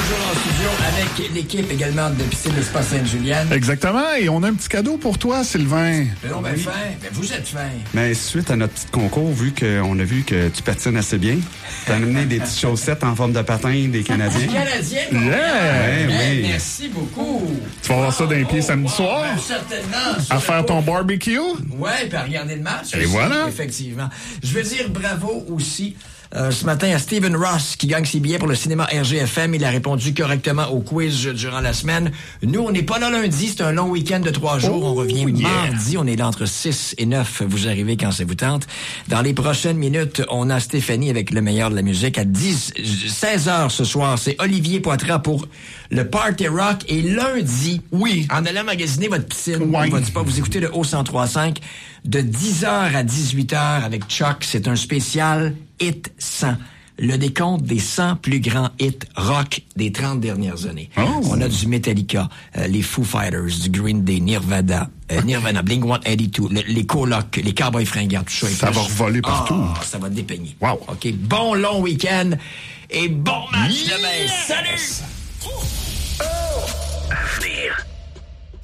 toujours en studio avec l'équipe également de Piscine Espace Sainte-Julienne. Exactement, et on a un petit cadeau pour toi, Sylvain. Non, ben fin. Ben vous êtes fin. Mais suite à notre petit concours, vu qu'on a vu que tu patines assez bien, t'as amené des petites chaussettes en forme de patin des Canadiens. Canadien, Ouais, oui. Merci beaucoup. Tu vas avoir ça dans les pieds samedi soir? Ben, certainement. À faire ton barbecue? Ouais, puis à regarder le match. Et aussi, voilà. Effectivement. Je veux dire bravo aussi ce matin à Stephen Ross qui gagne ses billets pour le cinéma RGFM. Il a répondu correctement au quiz durant la semaine. Nous, on n'est pas là lundi. C'est un long week-end de 3 jours. On revient mardi. On est là entre 6 et 9. Vous arrivez quand ça vous tente. Dans les prochaines minutes, on a Stéphanie avec le meilleur de la musique. À 16 heures ce soir, c'est Olivier Poitras pour le Party Rock. Et lundi, oui, en allant magasiner votre piscine, Ouais. on va dire pas, vous écoutez le Haut 103.5 de 10h à 18h avec Chuck. C'est un spécial Hit 100. Le décompte des 100 plus grands hits rock des 30 dernières années. Oh. On a du Metallica, les Foo Fighters, du Green Day, Nirvana, Blink-182, les Colocs, les Cowboys fringants, tout ça. Ça va revoler partout. Ça va dépeigner. Wow. OK, bon long week-end et bon match demain. Salut! Avenir.